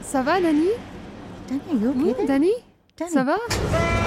Ça va, Dani? Danny, are you okay there? Dani? Danny. Ça va?